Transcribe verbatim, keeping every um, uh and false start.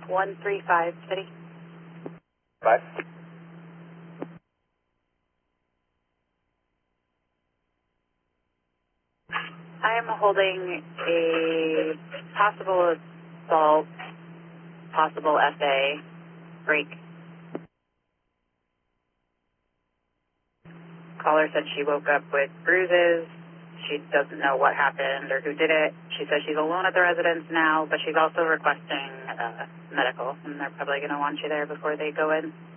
one three five, City. Five. I am holding a possible assault, possible S A, break. Caller said she woke up with bruises. She doesn't know what happened or who did it. She says she's alone at the residence now, but she's also requesting uh, medical, and they're probably going to want you there before they go in.